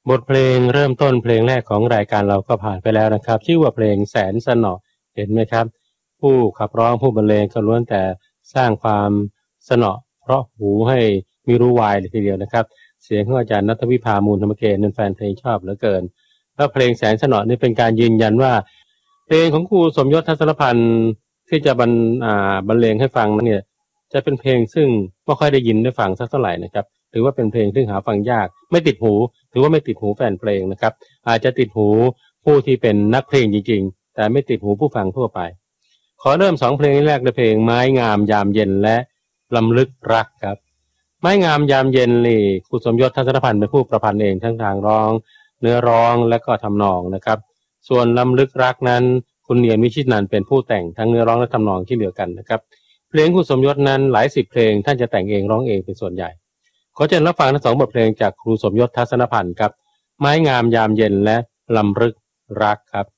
บทเพลงเริ่มต้นเพลงแรกของรายการเราก็ผ่านไปแล้วนะครับชื่อว่าเพลงแสนสนอเห็นไหมครับผู้ขับร้องผู้บรรเลงก็ล้วนแต่สร้างความสนอเพราะหูให้มีรู้วายเลยทีเดียวนะครับเสียงของอาจารย์ณัฐวิภามูลธรรมเกศนั้นแฟนเพลงชอบเหลือเกินแล้วเพลงแสนสนอนี่เป็นการยืนยันว่าเพลงของครูสมยศทัศนพันธ์ที่จะบรรเลงให้ฟังเนี่ยจะเป็นเพลงซึ่งไม่ค่อยได้ยินได้ฟังสักเท่าไหร่นะครับถือว่าเป็นเพลงที่หาฟังยากไม่ติดหูถือว่าไม่ติดหูแฟนเพลงนะครับอาจจะติดหูผู้ที่เป็นนักเพลงจริงๆแต่ไม่ติดหูผู้ฟังทั่วไปขอเริ่ม2เพลงแรกด้วยเพลงไม้งามยามเย็นและลำลึกรักครับไม้งามยามเย็นนี่ครูสมยศทัศนพันธ์เป็นผู้ประพันธ์เองทั้งทางร้องเนื้อร้องและก็ทำนองนะครับส่วนลำลึกรักนั้นคุณเนียนวิชิตนันท์เป็นผู้แต่งทั้งเนื้อร้องและทำนองที่เดียวกันนะครับเพลงครูสมยศนั้นหลายสิบเพลงท่านจะแต่งเองร้องเองเป็นส่วนใหญ่ขอเชิญรับฟังทั้ง2บทเพลงจากครูสมยศทัศนพันธ์ครับไม้งามยามเย็นและลำลึกรักครับ